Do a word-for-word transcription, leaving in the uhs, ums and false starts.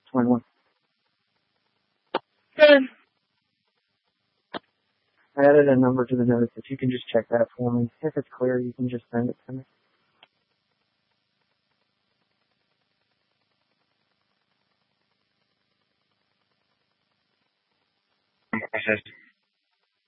twenty-one. Good. I added a number to the notes. If you can just check that for me. If it's clear, you can just send it to me. Process.